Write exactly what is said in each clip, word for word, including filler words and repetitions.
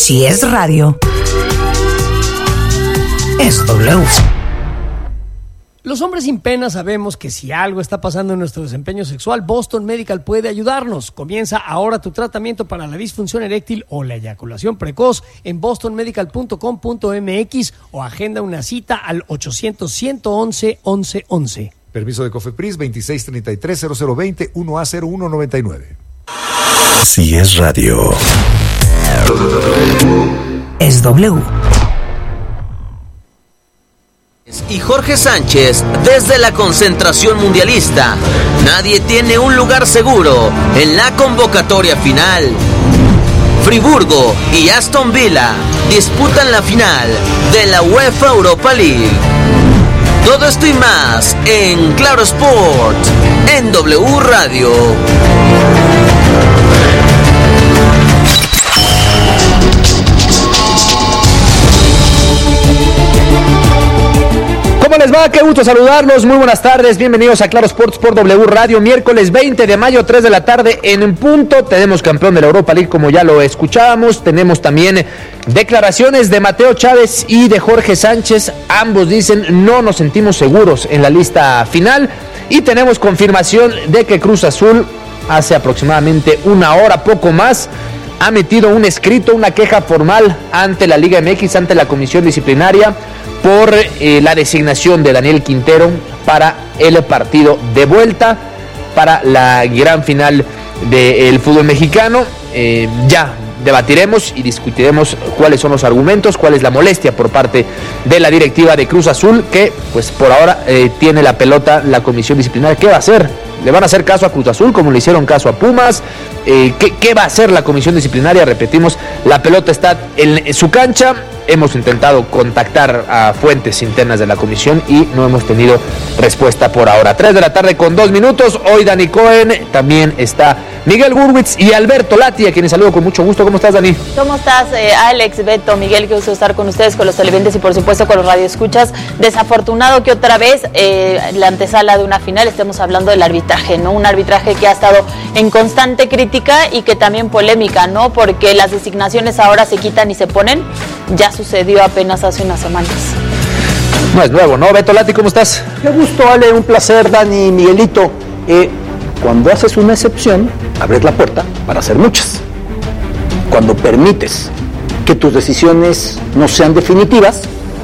Si es radio, es W. Los hombres sin pena sabemos que si algo está pasando en nuestro desempeño sexual, Boston Medical puede ayudarnos. Comienza ahora tu tratamiento para la disfunción eréctil o la eyaculación precoz en boston medical punto com punto m x o agenda una cita al ochocientos, ciento once, once once. Permiso de Cofepris veintiséis treinta y tres, cero cero veinte, uno A cero uno noventa y nueve. Si es radio, es W. Y Jorge Sánchez desde la concentración mundialista. Nadie tiene un lugar seguro en la convocatoria final. Friburgo y Aston Villa disputan la final de la UEFA Europa League. Todo esto y más en Claro Sport, en W Radio. ¿Cómo les va? Qué gusto saludarlos, muy buenas tardes, bienvenidos a Claro Sports por W Radio, miércoles veinte de mayo, tres de la tarde en punto. Tenemos campeón de la Europa League, como ya lo escuchábamos. Tenemos también declaraciones de Mateo Chávez y de Jorge Sánchez. Ambos dicen no nos sentimos seguros en la lista final. Y tenemos confirmación de que Cruz Azul hace aproximadamente una hora, poco más, ha metido un escrito, una queja formal ante la Liga M X, ante la Comisión Disciplinaria, por eh, la designación de Daniel Quintero para el partido de vuelta, para la gran final del fútbol mexicano. Eh, ya debatiremos y discutiremos cuáles son los argumentos, cuál es la molestia por parte de la directiva de Cruz Azul, que pues por ahora eh, tiene la pelota la Comisión Disciplinaria. ¿Qué va a hacer? ¿Le van a hacer caso a Cruz Azul como le hicieron caso a Pumas? Eh, ¿qué, ¿Qué va a hacer la Comisión Disciplinaria? Repetimos, la pelota está en su cancha. Hemos intentado contactar a fuentes internas de la comisión y no hemos tenido respuesta por ahora. tres de la tarde con dos minutos. Hoy Dani Cohen, también está Miguel Gurwitz y Alberto Lati, a quienes saludo con mucho gusto. ¿Cómo estás, Dani? ¿Cómo estás, eh, Alex, Beto, Miguel? Qué gusto estar con ustedes, con los televidentes y por supuesto con los radioescuchas. Desafortunado que otra vez eh, la antesala de una final estemos hablando del arbitraje, ¿no? Un arbitraje que ha estado en constante crítica y que también polémica, ¿no? Porque las designaciones ahora se quitan y se ponen. Ya sucedió apenas hace unas semanas. No es nuevo, ¿no? Beto Lati, ¿cómo estás? Qué gusto, Ale, un placer, Dani, Miguelito. Eh, cuando haces una excepción, abres la puerta para hacer muchas. Cuando permites que tus decisiones no sean definitivas,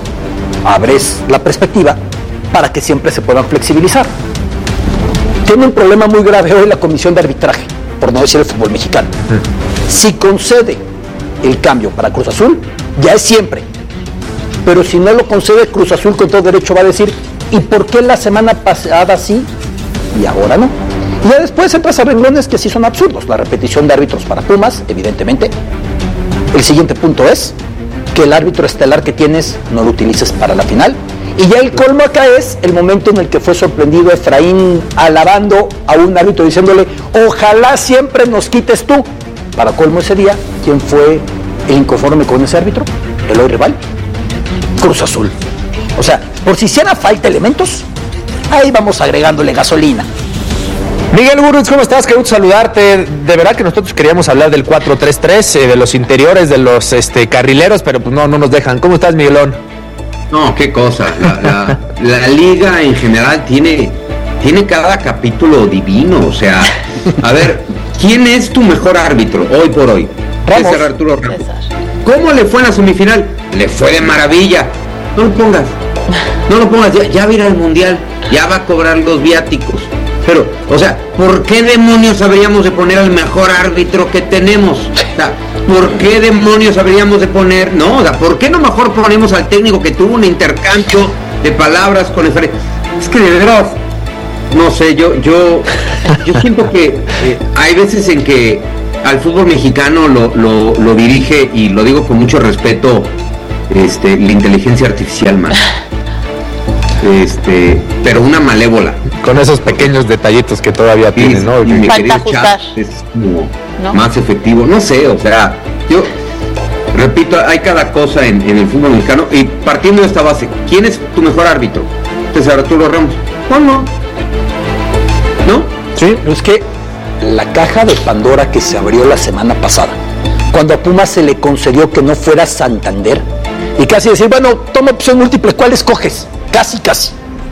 abres la perspectiva para que siempre se puedan flexibilizar. Tiene un problema muy grave hoy la Comisión de Arbitraje, por no decir el fútbol mexicano. Mm. Si concede el cambio para Cruz Azul, ya es siempre. Pero si no lo concede, Cruz Azul con todo derecho va a decir, ¿y por qué la semana pasada sí y ahora no? Y ya después entras a renglones que sí son absurdos. La repetición de árbitros para Pumas, evidentemente. El siguiente punto es que el árbitro estelar que tienes no lo utilices para la final. Y ya el colmo acá es el momento en el que fue sorprendido Efraín alabando a un árbitro diciéndole, ojalá siempre nos quites tú. Para colmo ese día, ¿quién fue el inconforme con ese árbitro? ¿El hoy rival? Cruz Azul. O sea, por si hiciera falta elementos, ahí vamos agregándole gasolina. Miguel Gurwitz, ¿cómo estás? Qué gusto saludarte. De verdad que nosotros queríamos hablar del cuatro tres tres, eh, de los interiores, de los este, carrileros, pero pues no, no nos dejan. ¿Cómo estás, Miguelón? No, qué cosa. La, la, la liga en general tiene, tiene cada capítulo divino. O sea, a ver, ¿quién es tu mejor árbitro hoy por hoy? Ramos. César Arturo Ramos. ¿Cómo le fue en la semifinal? Le fue de maravilla. No lo pongas. No lo pongas. Ya, ya va a ir al mundial. Ya va a cobrar los viáticos. Pero, o sea, ¿por qué demonios habríamos de poner al mejor árbitro que tenemos? O sea, ¿por qué demonios habríamos de poner? No, o sea, ¿por qué no mejor ponemos al técnico que tuvo un intercambio de palabras con el... Es que de verdad, no sé, yo, yo, yo siento que eh, hay veces en que al fútbol mexicano lo, lo, lo dirige, y lo digo con mucho respeto, este, la inteligencia artificial, man. Este, pero una malévola. Con esos pequeños detallitos que todavía sí, tienen, ¿no? Mi querido Chat es como ¿no? más efectivo. No sé, o sea, yo repito, hay cada cosa en, en el fútbol mexicano. Y partiendo de esta base, ¿quién es tu mejor árbitro? César Arturo Ramos. No, no. ¿No? Sí, es que la caja de Pandora que se abrió la semana pasada cuando a Pumas se le concedió que no fuera Santander, y casi decir, bueno, toma opción múltiple, ¿cuál escoges? Casi, casi.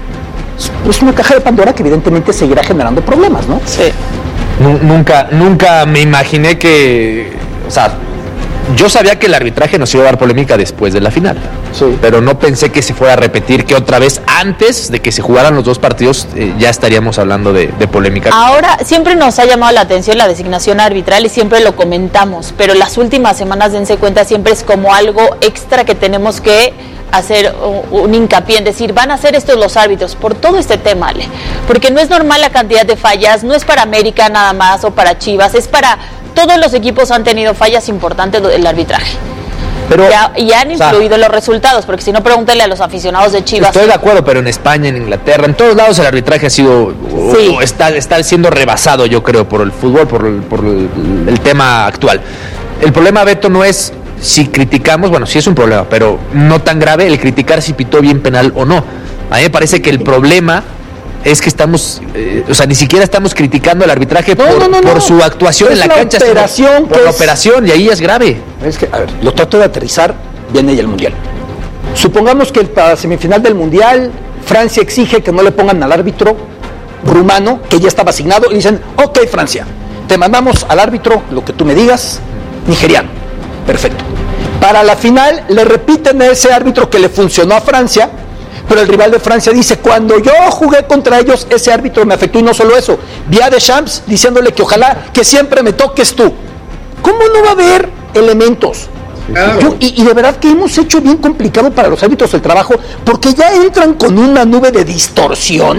Es una caja de Pandora que evidentemente seguirá generando problemas, ¿no? Sí. Nunca, nunca me imaginé que, o sea, yo sabía que el arbitraje nos iba a dar polémica después de la final, sí, pero no pensé que se fuera a repetir, que otra vez antes de que se jugaran los dos partidos eh, ya estaríamos hablando de, de polémica. Ahora, siempre nos ha llamado la atención la designación arbitral y siempre lo comentamos, pero las últimas semanas, dense cuenta, siempre es como algo extra que tenemos que hacer un hincapié en decir, van a hacer estos los árbitros por todo este tema, Ale, porque no es normal la cantidad de fallas, no es para América nada más o para Chivas, es para todos los equipos. Han tenido fallas importantes del arbitraje. Pero, ya, y han influido, o sea, los resultados, porque si no, pregúntale a los aficionados de Chivas. Estoy de acuerdo, pero en España, en Inglaterra, en todos lados el arbitraje ha sido, sí, o, o está, está siendo rebasado, yo creo, por el fútbol, por el, por el, el tema actual. El problema, Beto, no es si criticamos, bueno, sí es un problema, pero no tan grave el criticar si pitó bien penal o no. A mí me parece que el problema es que estamos, eh, o sea, ni siquiera estamos criticando el arbitraje no, por, no, no, por no. su actuación es en la, la cancha, operación por la es... operación, y ahí es grave. Es que, a ver, lo trato de aterrizar, viene ya el Mundial. Supongamos que para la semifinal del Mundial, Francia exige que no le pongan al árbitro rumano, que ya estaba asignado, y dicen, ok, Francia, te mandamos al árbitro, lo que tú me digas, nigeriano. Perfecto. Para la final le repiten a ese árbitro que le funcionó a Francia, pero el rival de Francia dice, cuando yo jugué contra ellos, ese árbitro me afectó, y no solo eso, vi a Deschamps diciéndole que ojalá que siempre me toques tú. ¿Cómo no va a haber elementos? Claro. Yo, y, y de verdad que hemos hecho bien complicado para los árbitros el trabajo, porque ya entran con una nube de distorsión.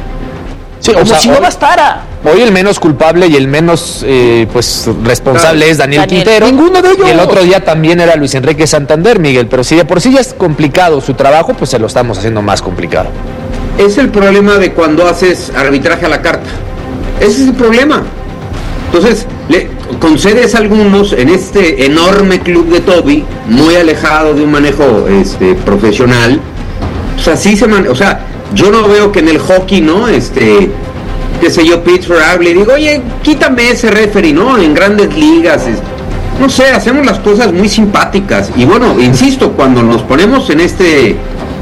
Sí, como o sea, si hoy, no bastara. Hoy el menos culpable y el menos eh, pues responsable claro. es Daniel, Daniel Quintero. Ninguno de ellos. Y el otro día también era Luis Enrique Santander, Miguel. Pero si de por sí ya es complicado su trabajo, pues se lo estamos haciendo más complicado. Es el problema de cuando haces arbitraje a la carta. Ese es el problema. Entonces, le concedes a algunos en este enorme club de Toby, muy alejado de un manejo este, profesional. O sea, sí se man... o sea, yo no veo que en el hockey, ¿no? Este, qué sé yo, Pittsburgh hable y digo, oye, quítame ese referee, ¿no? En grandes ligas, es, no sé, hacemos las cosas muy simpáticas. Y bueno, insisto, cuando nos ponemos en este,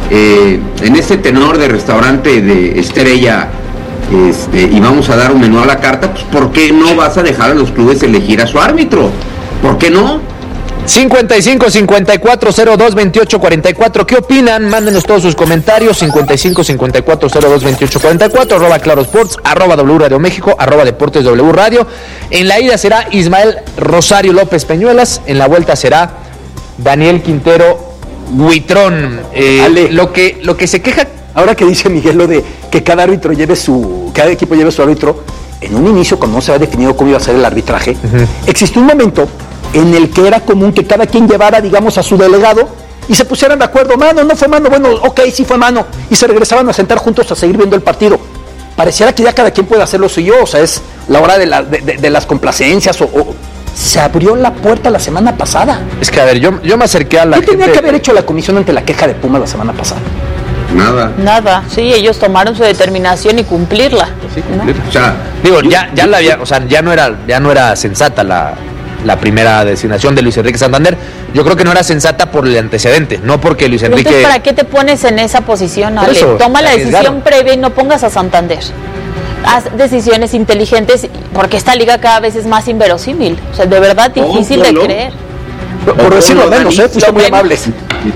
eh, en este tenor de restaurante de estrella, este, y vamos a dar un menú a la carta, pues ¿por qué no vas a dejar a los clubes elegir a su árbitro? ¿Por qué no? cincuenta y cinco, cincuenta y cuatro, cero dos, veintiocho, cuarenta y cuatro. ¿Qué opinan? Mándenos todos sus comentarios. cincuenta y cinco, cincuenta y cuatro, cero dos, veintiocho, cuarenta y cuatro. Arroba Claro Sports, arroba W Radio México, arroba Deportes W Radio. En la ida será Ismael Rosario López Peñuelas. En la vuelta será Daniel Quintero Huitrón. Eh, Ale, lo que, lo que se queja. Ahora que dice Miguel lo de que cada árbitro lleve su, cada equipo lleve su árbitro, en un inicio, cuando no se había definido cómo iba a ser el arbitraje, uh-huh. existió un momento en el que era común que cada quien llevara, digamos, a su delegado y se pusieran de acuerdo, mano, no fue mano, bueno, ok, sí fue mano, y se regresaban a sentar juntos a seguir viendo el partido. Pareciera que ya cada quien puede hacer lo suyo, o sea, es la hora de, la, de, de, de las complacencias, o, o se abrió la puerta la semana pasada. Es que, a ver, yo, yo me acerqué a la ¿Qué gente... tenía que haber hecho la comisión ante la queja de Pumas la semana pasada? Nada. Nada, sí, ellos tomaron su determinación y cumplirla. Sí, cumplirla. ¿No? O sea, digo, ya, ya la había, o sea, ya no era, ya no era sensata la... la primera designación de Luis Enrique Santander. Yo creo que no era sensata por el antecedente, no porque Luis Enrique... Entonces, ¿para qué te pones en esa posición, Ale? Eso, toma la decisión previa y no pongas a Santander. Haz decisiones inteligentes, porque esta liga cada vez es más inverosímil. O sea, de verdad difícil oh, de creer. Por, por decirlo menos, ¿eh? Fuiste muy amables.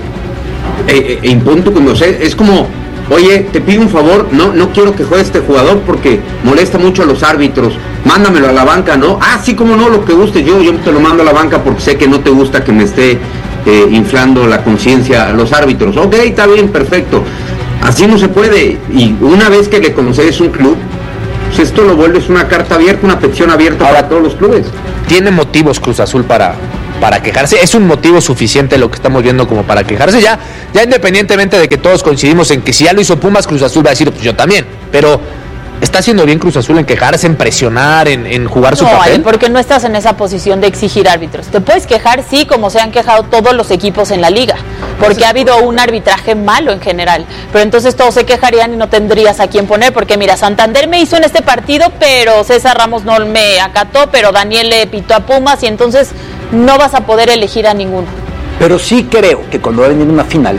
Eh, eh, impunto, no sé, es como... Oye, te pido un favor, no no quiero que juegue este jugador porque molesta mucho a los árbitros. Mándamelo a la banca, ¿no? Ah, sí, como no, lo que guste, yo, yo te lo mando a la banca porque sé que no te gusta que me esté eh, inflando la conciencia a los árbitros. Ok, está bien, perfecto. Así no se puede. Y una vez que le concedes un club, pues esto lo vuelves una carta abierta, una petición abierta Ahora, para todos los clubes. Tiene motivos Cruz Azul para... para quejarse, es un motivo suficiente lo que estamos viendo como para quejarse, ya ya independientemente de que todos coincidimos en que si ya lo hizo Pumas, Cruz Azul va a decir, pues yo también, pero ¿está haciendo bien Cruz Azul en quejarse, en presionar, en, en jugar su no, papel? No, porque no estás en esa posición de exigir árbitros. Te puedes quejar, sí, como se han quejado todos los equipos en la liga, porque ha habido un arbitraje malo en general, pero entonces todos se quejarían y no tendrías a quién poner, porque mira, Santander me hizo en este partido, pero César Ramos no me acató, pero Daniel le pitó a Pumas, y entonces... no vas a poder elegir a ninguno. Pero sí creo que cuando va a venir una final,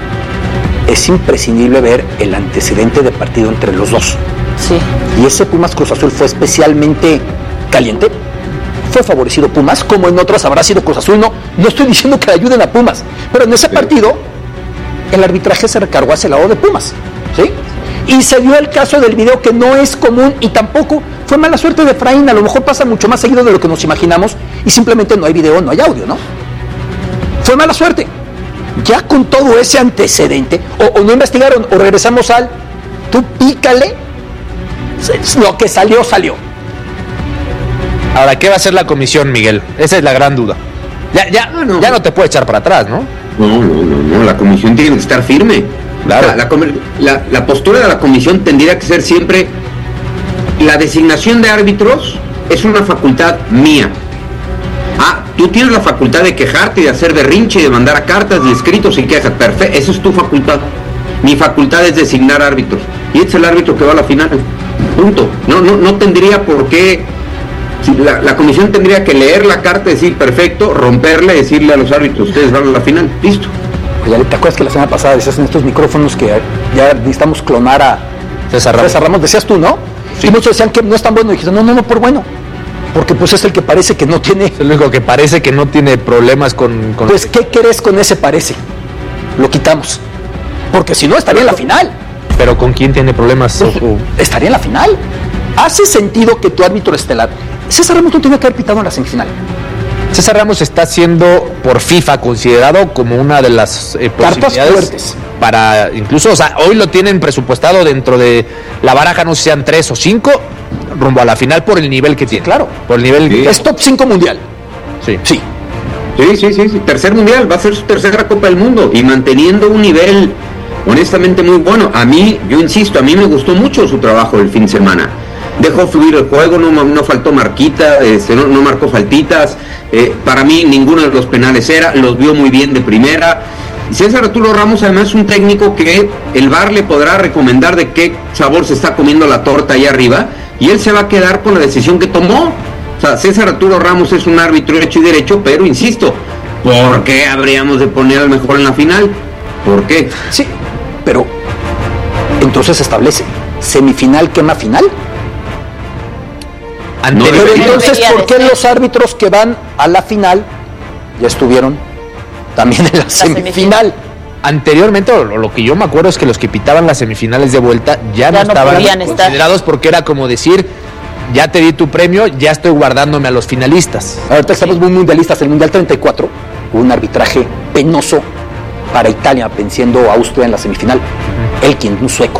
es imprescindible ver el antecedente de partido entre los dos. Sí. Y ese Pumas Cruz Azul fue especialmente caliente. Fue favorecido Pumas, como en otras habrá sido Cruz Azul. No, no estoy diciendo que le ayuden a Pumas, pero en ese partido el arbitraje se recargó hacia el lado de Pumas, ¿sí? Y se dio el caso del video, que no es común y tampoco fue mala suerte de Efraín. A lo mejor pasa mucho más seguido de lo que nos imaginamos y simplemente no hay video, no hay audio, ¿no? Fue mala suerte. Ya con todo ese antecedente, o, o no investigaron, o regresamos al tú pícale, lo que salió, salió. Ahora, ¿qué va a hacer la comisión, Miguel? Esa es la gran duda. Ya, ya, Ah, no. ya no te puede echar para atrás, ¿no? No, no, no, no, la comisión tiene que estar firme. Claro. La, la, la, la postura de la comisión tendría que ser siempre: la designación de árbitros es una facultad mía. Ah, tú tienes la facultad de quejarte y de hacer berrinche y de mandar a cartas y escritos y quejas. Perfecto, esa es tu facultad. Mi facultad es designar árbitros. Y este es el árbitro que va a la final. Punto. No, no, no tendría por qué. La, la comisión tendría que leer la carta, decir perfecto, romperla y decirle a los árbitros: ustedes van a la final. Listo. Oye, ¿te acuerdas que la semana pasada decías en estos micrófonos que ya necesitamos clonar a César Ramos? César Ramos, decías tú, ¿no? Sí. Y muchos decían que no es tan bueno. Y dijiste, no, no, no, por bueno. Porque pues es el que parece que no tiene. Es el único que parece que no tiene problemas con... con... Pues, ¿qué crees con ese parece? Lo quitamos. Porque si no, estaría en la final. ¿Pero con quién tiene problemas? Pues, o, o... Estaría en la final. Hace sentido que tu árbitro estelar... César Ramos no tenía que haber pitado en la semifinal. César Ramos está siendo por FIFA considerado como una de las eh, posibilidades fuertes para incluso, o sea, hoy lo tienen presupuestado dentro de la baraja, no sé si sean tres o cinco, rumbo a la final por el nivel que tiene. Claro. Por el nivel. Sí. Es top cinco mundial. Sí. Sí. Sí, sí, sí, sí. Tercer mundial, va a ser su tercera Copa del Mundo y manteniendo un nivel honestamente muy bueno. A mí, yo insisto, a mí me gustó mucho su trabajo el fin de semana. Dejó fluir el juego, no, no faltó marquita, este, no, no marcó faltitas. Eh, para mí ninguno de los penales era, los vio muy bien de primera. Y César Arturo Ramos además es un técnico que el V A R le podrá recomendar de qué sabor se está comiendo la torta ahí arriba, y él se va a quedar con la decisión que tomó. O sea, César Arturo Ramos es un árbitro hecho y derecho, pero insisto, ¿por qué habríamos de poner al mejor en la final? ¿Por qué? Sí, pero entonces se establece semifinal quema final. No, Pero debería. entonces, Debería ¿por qué de ser. los árbitros que van a la final ya estuvieron también en la, semifinal. semifinal? Anteriormente, o lo, lo que yo me acuerdo es que los que pitaban las semifinales de vuelta ya, Ya no no estaban podían estar. considerados, porque era como decir, ya te di tu premio, ya estoy guardándome a los finalistas. Ahorita estamos muy mundialistas. El Mundial treinta y cuatro hubo un arbitraje penoso para Italia, venciendo a Austria en la semifinal. Elkin, un sueco.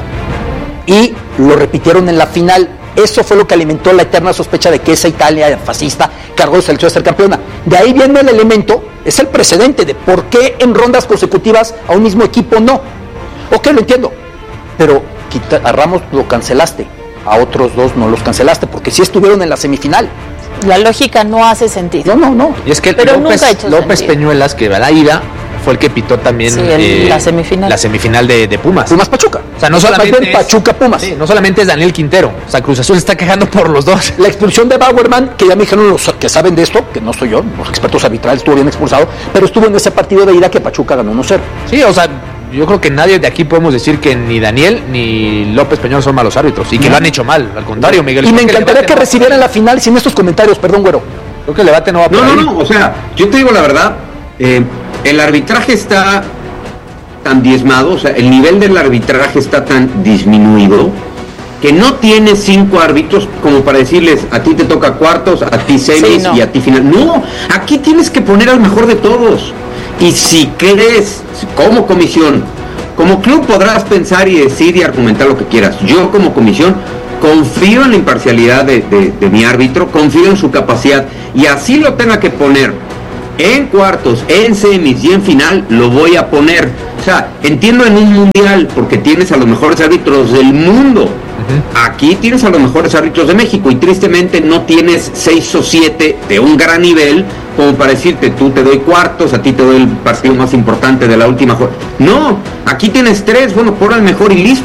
Y lo repitieron en la final. Eso fue lo que alimentó la eterna sospecha de que esa Italia fascista cargó el hecho de ser campeona. De ahí viene el elemento, es el precedente de por qué en rondas consecutivas a un mismo equipo no. Ok, lo entiendo, pero quita, a Ramos lo cancelaste, a otros dos no los cancelaste, porque sí estuvieron en la semifinal. La lógica no hace sentido. No, no, no. Y es que Pero López, nunca ha hecho López sentido. Peñuelas, que va a la ida, fue el que pitó también Sí, el- la semifinal. la semifinal de, de Pumas. Pumas Pachuca. O sea, no solamente es, Pachuca Pumas. sí, no solamente es Daniel Quintero, o sea, Cruz Azul se está quejando por los dos. La expulsión de Bauerman, que ya me dijeron los que saben de esto, que no soy yo, los expertos arbitrales, estuvo bien expulsado, pero estuvo en ese partido de ida que Pachuca ganó uno cero. Sí, o sea, yo creo que nadie de aquí podemos decir que ni Daniel ni López Peñuelas son malos árbitros y que No. lo han hecho mal, al contrario, Miguel. Y me creo que el encantaría debate que no va- recibieran la final sin estos comentarios, perdón, güero. Creo que el debate no va por No, ahí. no, no, o sea, yo te digo la verdad, eh, el arbitraje está tan diezmado, o sea, el nivel del arbitraje está tan disminuido que no tienes cinco árbitros como para decirles, a ti te toca cuartos, a ti semis Sí, no. y a ti final. No, aquí tienes que poner al mejor de todos. Y si crees, como comisión, como club podrás pensar y decir y argumentar lo que quieras. Yo como comisión confío en la imparcialidad de, de, de mi árbitro, confío en su capacidad, y así lo tenga que poner en cuartos, en semis y en final, lo voy a poner. O sea, entiendo en un mundial porque tienes a los mejores árbitros del mundo. Uh-huh. Aquí tienes a los mejores árbitros de México y tristemente no tienes seis o siete de un gran nivel como para decirte, tú te doy cuartos, a ti te doy el partido más importante de la última jornada. No, aquí tienes tres, bueno, por el mejor y listo.